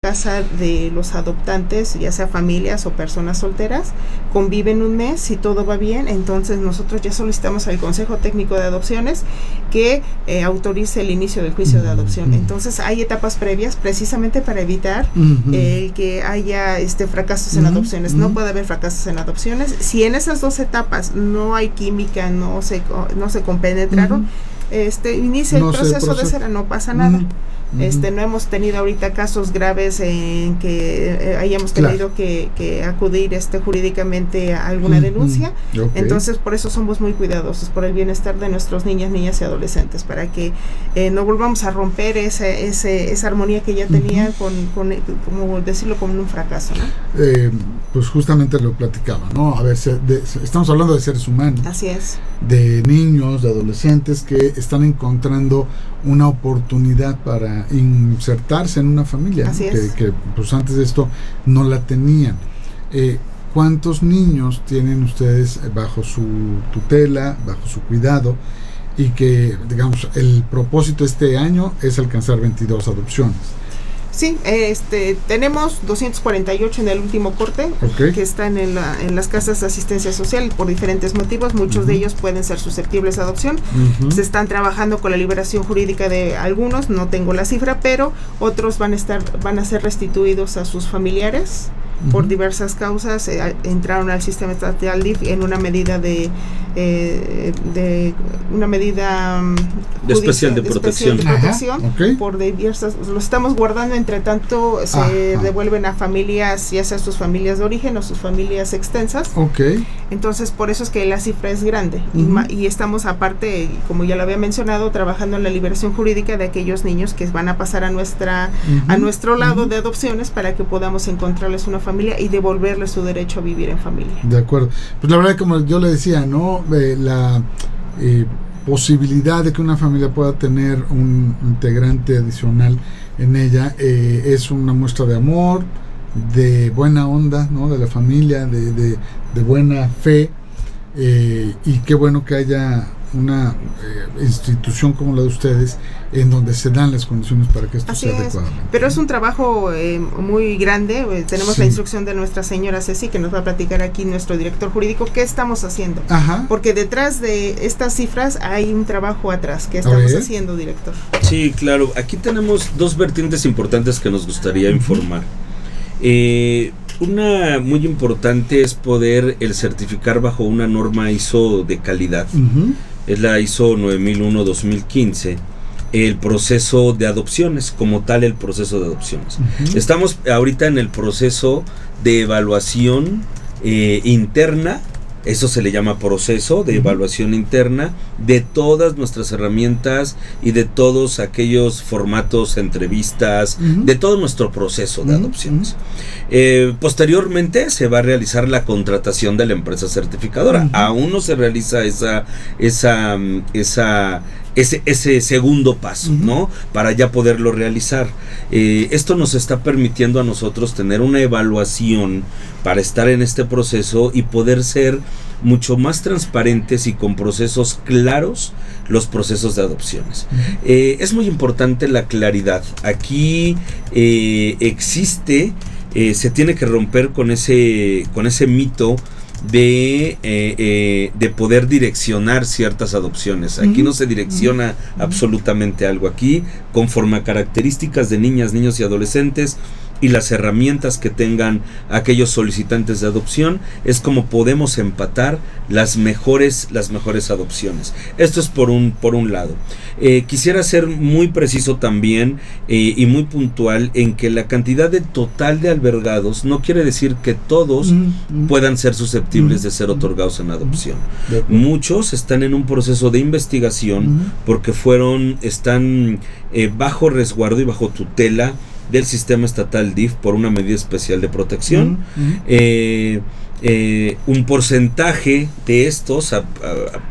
casa de los adoptantes, ya sea familias o personas solteras, conviven un mes, si todo va bien, entonces nosotros ya solicitamos al Consejo Técnico de Adopciones que autorice el inicio del juicio de adopción. Entonces hay etapas previas precisamente para evitar que haya fracasos en adopciones. No puede haber fracasos en adopciones. Si en esas 2 etapas no hay química, no se compenetraron, inicia el proceso de cera, no pasa nada. No hemos tenido ahorita casos graves en que hayamos tenido que acudir jurídicamente a alguna denuncia. Entonces por eso somos muy cuidadosos por el bienestar de nuestros niñas y adolescentes, para que no volvamos a romper esa armonía que ya tenía con como decirlo, como un fracaso, ¿no? Pues justamente lo platicaba, ¿no? A ver, estamos hablando de seres humanos. Así es. De niños, de adolescentes que están encontrando una oportunidad para insertarse en una familia. Así es. Que pues antes de esto no la tenían. ¿Cuántos niños tienen ustedes bajo su tutela, bajo su cuidado? Y que, digamos, el propósito este año es alcanzar 22 adopciones. Sí, tenemos 248 en el último corte, que están en las casas de asistencia social por diferentes motivos. Muchos de ellos pueden ser susceptibles a adopción. Se están trabajando con la liberación jurídica de algunos, no tengo la cifra, pero otros van a ser restituidos a sus familiares por diversas causas. Entraron al sistema estatal DIF en una medida de especial de protección. Por diversas, lo estamos guardando, entre tanto se devuelven a familias, ya sea sus familias de origen o sus familias extensas. Entonces por eso es que la cifra es grande. Y estamos, aparte, como ya lo había mencionado, trabajando en la liberación jurídica de aquellos niños que van a pasar a nuestro lado de adopciones, para que podamos encontrarles una familia y devolverles su derecho a vivir en familia. De acuerdo. Pues la verdad, como yo le decía, ¿no? La posibilidad de que una familia pueda tener un integrante adicional en ella es una muestra de amor, de buena onda, ¿no? De la familia, de buena fe, y qué bueno que haya una institución como la de ustedes en donde se dan las condiciones para que esto sea adecuadamente. Pero es un trabajo muy grande. Tenemos la instrucción de nuestra señora Ceci, que nos va a platicar aquí nuestro director jurídico qué estamos haciendo. Porque detrás de estas cifras hay un trabajo atrás que estamos haciendo, director. Sí, claro. Aquí tenemos 2 vertientes importantes que nos gustaría informar. Una muy importante es poder certificar bajo una norma ISO de calidad. Es la ISO 9001-2015, el proceso de adopciones, como tal el proceso de adopciones. Estamos ahorita en el proceso de evaluación interna, eso se le llama proceso de evaluación interna de todas nuestras herramientas y de todos aquellos formatos, entrevistas, de todo nuestro proceso de adopciones. Posteriormente se va a realizar la contratación de la empresa certificadora. Aún no se realiza ese segundo paso, ¿no? Para ya poderlo realizar. Esto nos está permitiendo a nosotros tener una evaluación para estar en este proceso y poder ser mucho más transparentes y con procesos claros los procesos de adopciones. Es muy importante la claridad. Aquí se tiene que romper con ese mito de poder direccionar ciertas adopciones. Aquí no se direcciona absolutamente algo. Aquí, conforme a características de niñas, niños y adolescentes y las herramientas que tengan aquellos solicitantes de adopción, es como podemos empatar las mejores adopciones. Esto es por un lado. Quisiera ser muy preciso también y muy puntual en que la cantidad total de albergados no quiere decir que todos puedan ser susceptibles de ser otorgados en adopción. Muchos están en un proceso de investigación porque están bajo resguardo y bajo tutela del sistema estatal DIF por una medida especial de protección. Un porcentaje de estos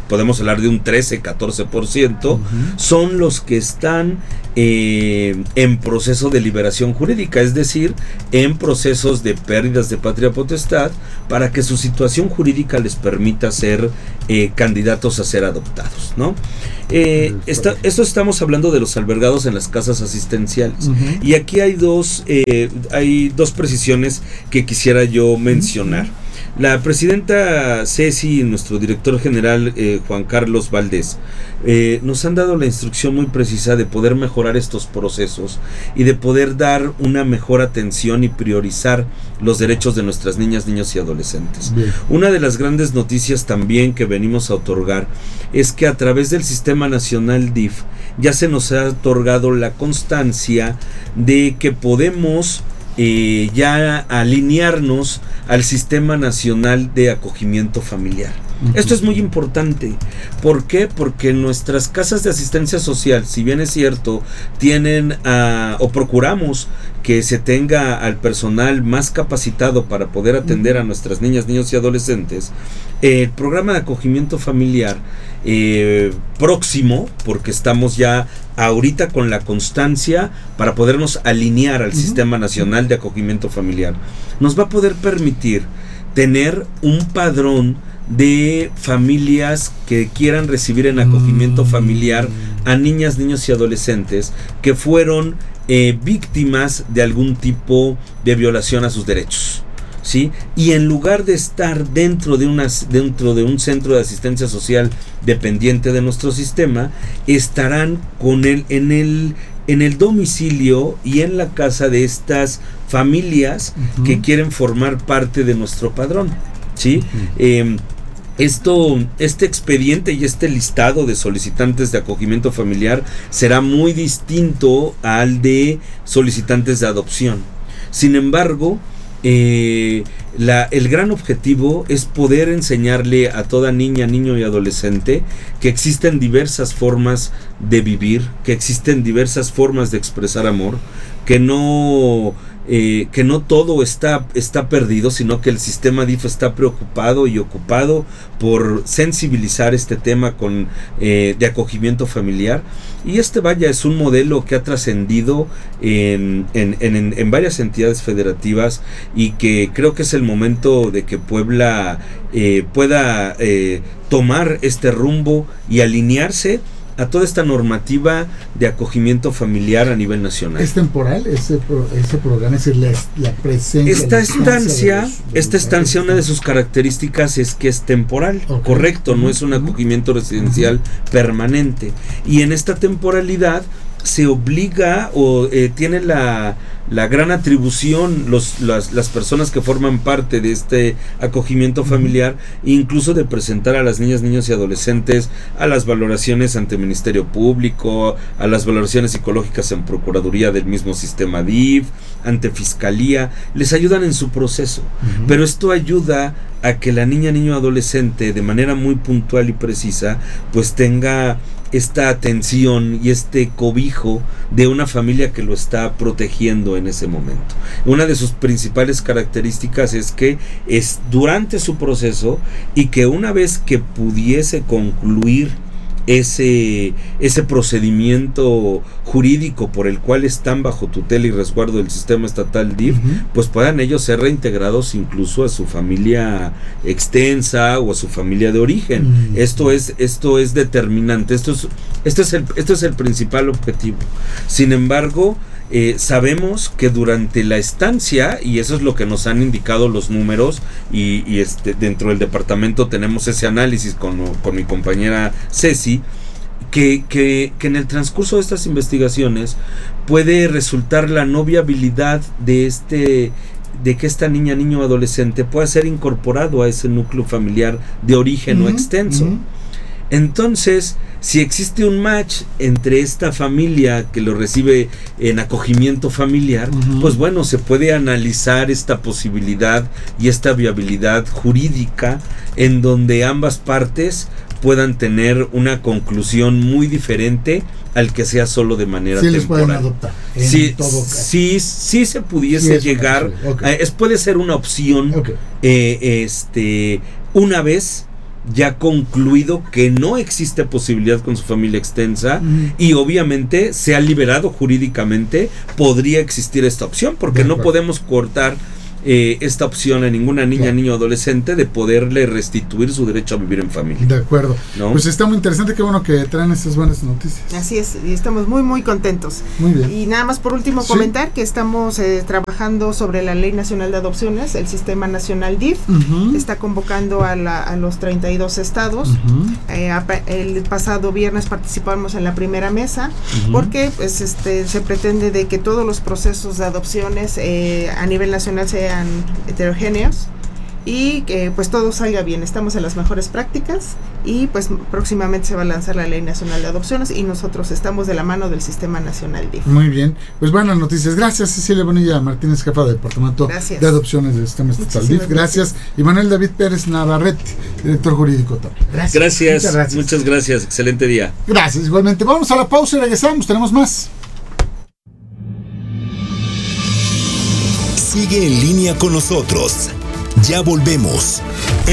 podemos hablar de un 13-14%, son los que están en proceso de liberación jurídica, es decir, en procesos de pérdidas de patria potestad, para que su situación jurídica les permita ser candidatos a ser adoptados, ¿no? Esto estamos hablando de los albergados en las casas asistenciales. Y aquí hay dos precisiones que quisiera yo mencionar. La presidenta Ceci y nuestro director general Juan Carlos Valdés nos han dado la instrucción muy precisa de poder mejorar estos procesos y de poder dar una mejor atención y priorizar los derechos de nuestras niñas, niños y adolescentes. Bien. Una de las grandes noticias también que venimos a otorgar es que a través del Sistema Nacional DIF ya se nos ha otorgado la constancia de que podemos ya alinearnos al Sistema Nacional de Acogimiento Familiar. Esto es muy importante. ¿Por qué? Porque nuestras casas de asistencia social, si bien es cierto, tienen o procuramos que se tenga al personal más capacitado para poder atender a nuestras niñas, niños y adolescentes, el programa de acogimiento familiar próximo, porque estamos ya ahorita con la constancia para podernos alinear al Sistema Nacional de Acogimiento Familiar, nos va a poder permitir tener un padrón de familias que quieran recibir en acogimiento familiar a niñas, niños y adolescentes que fueron víctimas de algún tipo de violación a sus derechos, ¿sí? Y en lugar de estar dentro de un centro de asistencia social dependiente de nuestro sistema, estarán en el domicilio y en la casa de estas familias que quieren formar parte de nuestro padrón, ¿sí? Este expediente y este listado de solicitantes de acogimiento familiar será muy distinto al de solicitantes de adopción. Sin embargo, el gran objetivo es poder enseñarle a toda niña, niño y adolescente que existen diversas formas de vivir, que existen diversas formas de expresar amor, que no todo está perdido, sino que el sistema DIF está preocupado y ocupado por sensibilizar este tema de acogimiento familiar. Y es un modelo que ha trascendido en varias entidades federativas, y que creo que es el momento de que Puebla pueda tomar este rumbo y alinearse a toda esta normativa de acogimiento familiar a nivel nacional. ¿Es temporal ese programa? Es decir, la presencia... Esta estancia, una de sus características es que es temporal, correcto, no es un acogimiento residencial permanente. Y en esta temporalidad se obliga o tiene la gran atribución las personas que forman parte de este acogimiento familiar, incluso de presentar a las niñas, niños y adolescentes a las valoraciones ante Ministerio Público, a las valoraciones psicológicas en Procuraduría del mismo sistema DIF, ante Fiscalía, les ayudan en su proceso. Pero esto ayuda a que la niña, niño, adolescente, de manera muy puntual y precisa, pues tenga esta atención y este cobijo de una familia que lo está protegiendo en ese momento. Una de sus principales características es que es durante su proceso, y que una vez que pudiese concluir ese procedimiento jurídico por el cual están bajo tutela y resguardo del sistema estatal DIF, pues puedan ellos ser reintegrados incluso a su familia extensa o a su familia de origen. Esto es determinante, esto es el principal objetivo. Sin embargo, sabemos que durante la estancia, y eso es lo que nos han indicado los números, y dentro del departamento tenemos ese análisis con mi compañera Ceci, que en el transcurso de estas investigaciones puede resultar la no viabilidad de que esta niña, niño o adolescente pueda ser incorporado a ese núcleo familiar de origen o extenso. Entonces, si existe un match entre esta familia que lo recibe en acogimiento familiar, pues bueno, se puede analizar esta posibilidad y esta viabilidad jurídica en donde ambas partes puedan tener una conclusión muy diferente al que sea solo de manera temporal. Les pueden adoptar. Sí se pudiese llegar. Puede ser una opción una vez ya concluido que no existe posibilidad con su familia extensa y obviamente se ha liberado jurídicamente, podría existir esta opción, porque no podemos cortar esta opción a ninguna niña, niño o adolescente de poderle restituir su derecho a vivir en familia. De acuerdo. ¿No? Pues está muy interesante, qué bueno que traen estas buenas noticias. Así es, y estamos muy, muy contentos. Muy bien. Y nada más por último comentar que estamos trabajando sobre la Ley Nacional de Adopciones, el Sistema Nacional DIF, está convocando a los 32 estados. El pasado viernes participamos en la primera mesa, porque pues se pretende de que todos los procesos de adopciones a nivel nacional sean heterogéneos y que pues todo salga bien. Estamos en las mejores prácticas y pues próximamente se va a lanzar la Ley Nacional de Adopciones y nosotros estamos de la mano del Sistema Nacional DIF. Muy bien, pues buenas noticias. Gracias Cecilia Bonilla Martínez, jefa del Departamento de Adopciones del Sistema Estatal DIF. Gracias. Y Manuel David Pérez Navarrete, director jurídico también. Gracias. Muchas gracias. Excelente día. Gracias, igualmente. Vamos a la pausa y regresamos. Tenemos más. Sigue en línea con nosotros. Ya volvemos.